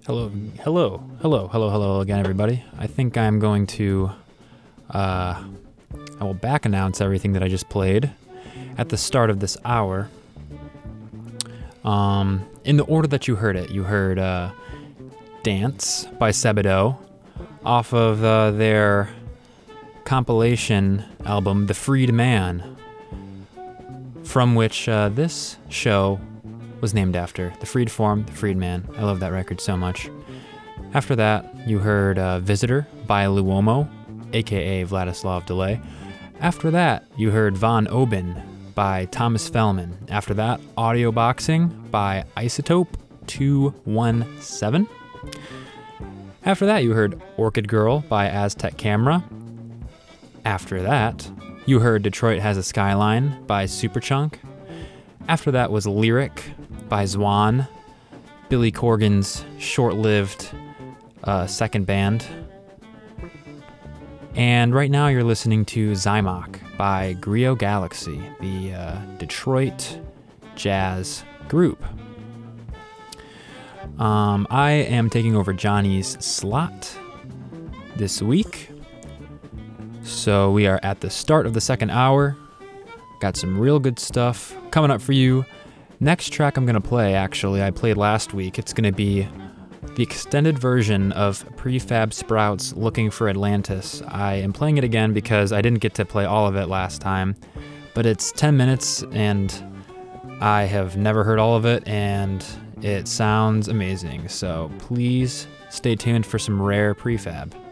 Hello again, everybody. I think I'm going to, I will back announce everything that I just played at the start of this hour. In the order that you heard it, you heard Dance by Sebadoh off of their compilation album, The Freed Man, from which this show was named after. The Freed Form, The Freed Man. I love that record so much. After that, you heard Visitor by Luomo, aka Vladislav Delay. After that, you heard Von Oben by Thomas Fellman. After that, Audio Boxing by Isotope 217. After that, you heard Orchid Girl by Aztec Camera. After that, you heard Detroit Has a Skyline by Superchunk. After that was Lyric by Zwan, Billy Corgan's short-lived second band. And right now you're listening to Zymock by Grio Galaxy, the Detroit jazz group. I am taking over Johnny's slot this week. So we are at the start of the second hour. Got some real good stuff coming up for you. Next track I'm going to play, actually, I played last week. It's going to be the extended version of Prefab Sprouts' Looking for Atlantis. I am playing it again because I didn't get to play all of it last time. But it's 10 minutes and I have never heard all of it and it sounds amazing. So please stay tuned for some rare prefab.